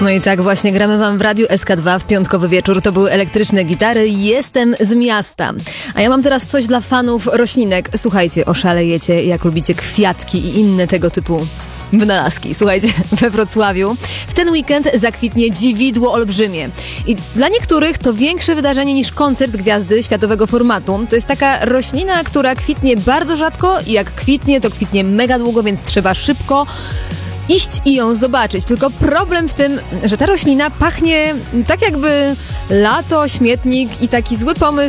No i tak właśnie gramy wam w Radiu SK2 w piątkowy wieczór. To były elektryczne gitary. Jestem z miasta. A ja mam teraz coś dla fanów roślinek. Słuchajcie, oszalejecie, jak lubicie kwiatki i inne tego typu wynalazki. Słuchajcie, we Wrocławiu w ten weekend zakwitnie dziwidło olbrzymie. I dla niektórych to większe wydarzenie niż koncert gwiazdy światowego formatu. To jest taka roślina, która kwitnie bardzo rzadko i jak kwitnie, to kwitnie mega długo, więc trzeba szybko iść i ją zobaczyć. Tylko problem w tym, że ta roślina pachnie tak jakby lato, śmietnik i taki zły pomysł